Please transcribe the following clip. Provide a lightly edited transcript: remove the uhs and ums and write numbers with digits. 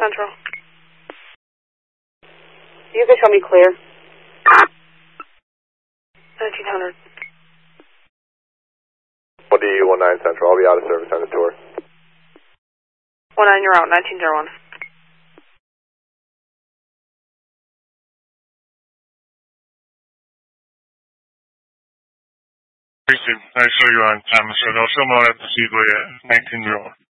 Central. You can show me clear. 1900. What do you 19 Central? I'll be out of service on the tour. 19, you're out. 1901. I saw you on time, so I'll show them at the Speedway at 1901.